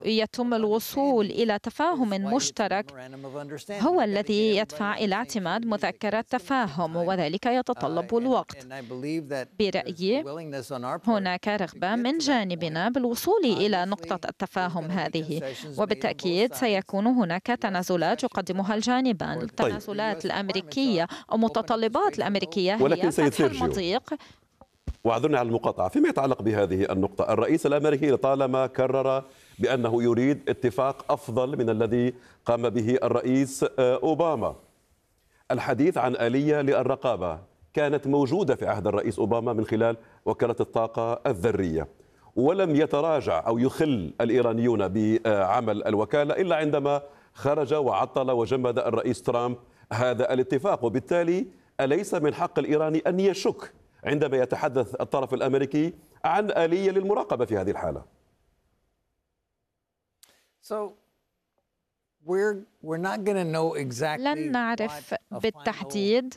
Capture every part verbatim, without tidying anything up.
يتم الوصول إلى تفاهم مشترك هو الذي يدفع إلى اعتماد مذكرة تفاهم، وذلك يتطلب الوقت. برأيي هناك رغبة من جانبنا بالوصول إلى نقطة التفاهم هذه، وبالتأكيد سيكون هناك تنازلات يقدمها الجانبان. التنازلات الأمريكية أو متطلبات الأمريكية هي فتح المضيق. واعذرني على المقاطعة. فيما يتعلق بهذه النقطة، الرئيس الأمريكي طالما كرر بأنه يريد اتفاق أفضل من الذي قام به الرئيس أوباما. الحديث عن آلية للرقابة كانت موجودة في عهد الرئيس أوباما من خلال وكالة الطاقة الذرية، ولم يتراجع أو يخل الإيرانيون بعمل الوكالة إلا عندما خرج وعطل وجمد الرئيس ترامب هذا الاتفاق. وبالتالي أليس من حق الإيراني أن يشك عندما يتحدث الطرف الأمريكي عن آلية للمراقبة في هذه الحالة؟ لن نعرف بالتحديد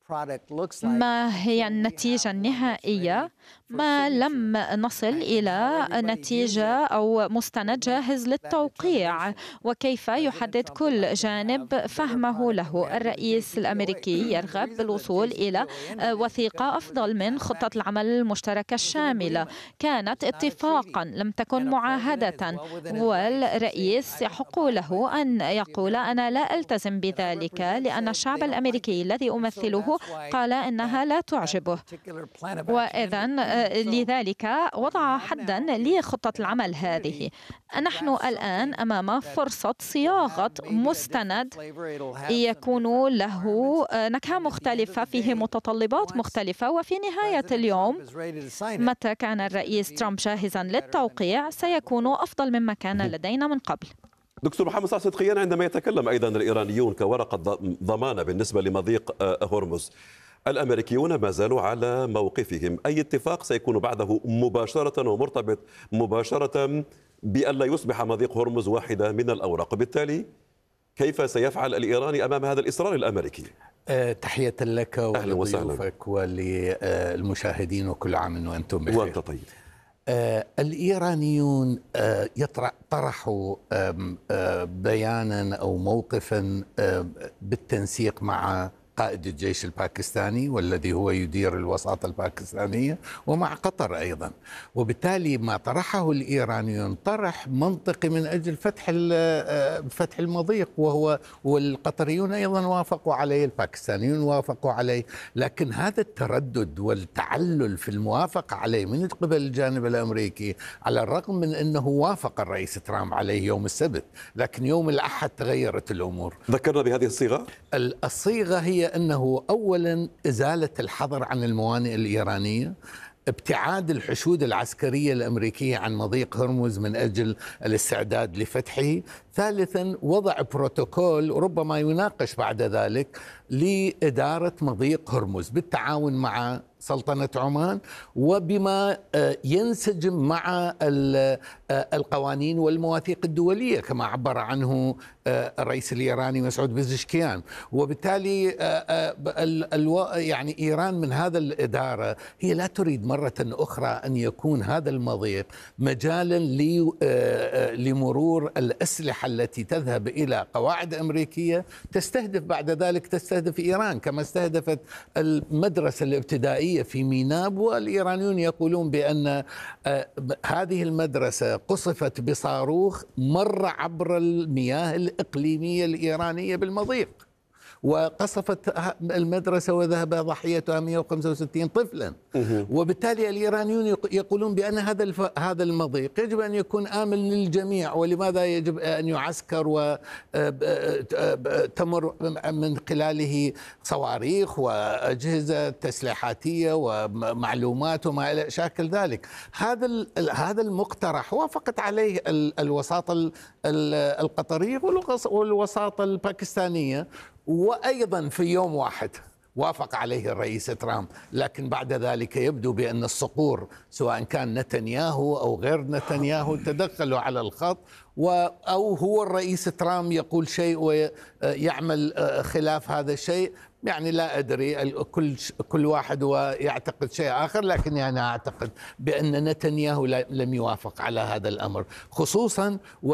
ما هي النتيجة النهائية ما لم نصل إلى نتيجة أو مستند جاهز للتوقيع، وكيف يحدد كل جانب فهمه له. الرئيس الأمريكي يرغب بالوصول إلى وثيقة أفضل من خطة العمل المشتركة الشاملة، كانت اتفاقا لم تكن معاهدة، والرئيس يحق له أن يقول أنا لا ألتزم بذلك لأن الشعب الأمريكي الذي أمثله قال إنها لا تعجبه، وإذن لذلك وضع حدا لخطة العمل هذه. نحن الآن أمام فرصة صياغة مستند يكون له نكهة مختلفة، فيه متطلبات مختلفة، وفي نهاية اليوم متى كان الرئيس ترامب جاهزا للتوقيع سيكون أفضل مما كان لدينا من قبل. دكتور محمد صالح صدقيان، عندما يتكلم أيضا الإيرانيون كورقة ضمانة بالنسبة لمضيق هرمز، الأمريكيون ما زالوا على موقفهم. أي اتفاق سيكون بعده مباشرة ومرتبط مباشرة بأن لا يصبح مضيق هرمز واحدة من الأوراق. بالتالي كيف سيفعل الإيراني أمام هذا الإصرار الأمريكي؟ أه تحية لك ولضيوفك وللمشاهدين، وكل عام وأنتم بخير. وأنت طيب. آه الإيرانيون آه طرحوا آه بيانا أو موقفا آه بالتنسيق مع قائد الجيش الباكستاني والذي هو يدير الوساطة الباكستانية، ومع قطر أيضا. وبالتالي ما طرحه الإيرانيون طرح منطقي من أجل فتح فتح المضيق، وهو والقطريون أيضا وافقوا عليه، الباكستانيون وافقوا عليه. لكن هذا التردد والتعلل في الموافقة عليه من قبل الجانب الأمريكي، على الرغم من أنه وافق الرئيس ترامب عليه يوم السبت، لكن يوم الأحد تغيرت الأمور. ذكرنا بهذه الصيغة. الصيغة هي أنه أولا إزالة الحظر عن الموانئ الإيرانية، ابتعاد الحشود العسكرية الأمريكية عن مضيق هرمز من أجل الاستعداد لفتحه، ثالثا وضع بروتوكول ربما يناقش بعد ذلك لإدارة مضيق هرمز بالتعاون مع سلطنة عمان، وبما ينسجم مع القوانين والمواثيق الدولية كما عبر عنه الرئيس الإيراني مسعود بزشكيان. وبالتالي يعني إيران من هذا الإدارة هي لا تريد مرة أخرى أن يكون هذا المضيق مجالا لمرور الأسلحة التي تذهب إلى قواعد أمريكية تستهدف بعد ذلك تستهدف إيران، كما استهدفت المدرسة الابتدائية في ميناب. والإيرانيون يقولون بأن هذه المدرسة قصفت بصاروخ مر عبر المياه الإقليمية الإيرانية بالمضيق، وقصفت المدرسة وذهب ضحيتها مئة وخمسة وستين طفلا. وبالتالي الإيرانيون يقولون بأن هذا هذا المضيق يجب أن يكون آمن للجميع، ولماذا يجب أن يعسكر وتمر من خلاله صواريخ وأجهزة تسليحاتية ومعلومات وما إلى شاكل ذلك. هذا هذا المقترح وافقت عليه الوساطة القطرية والوساطة الباكستانية، وأيضا في يوم واحد وافق عليه الرئيس ترامب. لكن بعد ذلك يبدو بأن الصقور سواء كان نتنياهو أو غير نتنياهو تدخلوا على الخط، أو هو الرئيس ترامب يقول شيء ويعمل خلاف هذا الشيء. يعني لا أدري، كل كل واحد ويعتقد شيء آخر، لكن أنا أعتقد بأن نتنياهو لم يوافق على هذا الأمر خصوصا